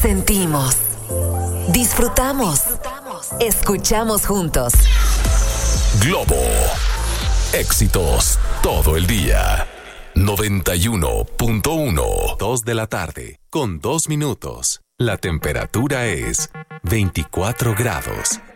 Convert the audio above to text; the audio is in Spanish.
Sentimos, disfrutamos, escuchamos juntos. Globo. Éxitos todo el día. 91.1. 2 de la tarde, con 2 minutos. La temperatura es 24 grados.